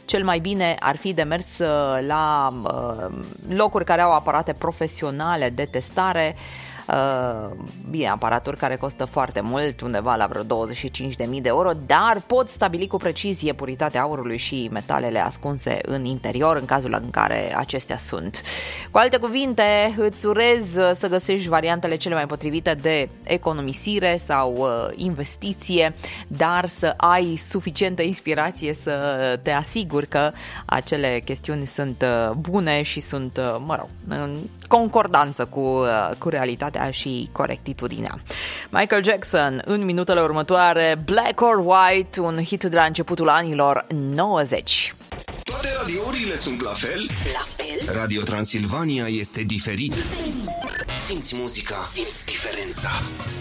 cel mai bine ar fi de mers la locuri care au aparate profesionale de testare. Bine, aparaturi care costă foarte mult, undeva la vreo 25.000 de euro, dar pot stabili cu precizie puritatea aurului și metalele ascunse în interior în cazul în care acestea sunt. Cu alte cuvinte, îți urez să găsești variantele cele mai potrivite de economisire sau investiție, dar să ai suficientă inspirație să te asiguri că acele chestiuni sunt bune și sunt, în concordanță cu realitatea și corectitudinea. Michael Jackson, în minutele următoare, Black or White, un hit de la începutul anilor 90. Toate radiourile sunt la fel? La fel? Radio Transilvania este diferit. Simți muzica, simți diferența.